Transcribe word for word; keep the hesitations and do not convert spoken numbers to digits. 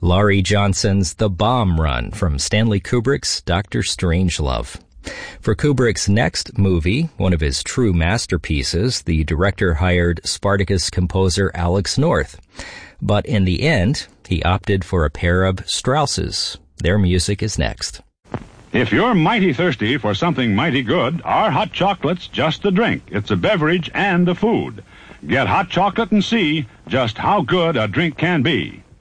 Laurie Johnson's The Bomb Run from Stanley Kubrick's Doctor Strangelove. For Kubrick's next movie, one of his true masterpieces, the director hired Spartacus composer Alex North. But in the end, he opted for a pair of Strausses. Their music is next. If you're mighty thirsty for something mighty good, our hot chocolate's just a drink. It's a beverage and a food. Get hot chocolate and see just how good a drink can be.